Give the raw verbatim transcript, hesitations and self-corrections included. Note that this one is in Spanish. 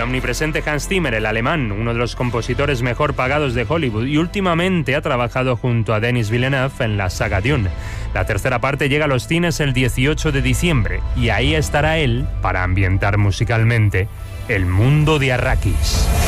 omnipresente Hans Zimmer, el alemán, uno de los compositores mejor pagados de Hollywood, y últimamente ha trabajado junto a Denis Villeneuve en la saga Dune. La tercera parte llega a los cines el dieciocho de diciembre, y ahí estará él para ambientar musicalmente el mundo de Arrakis.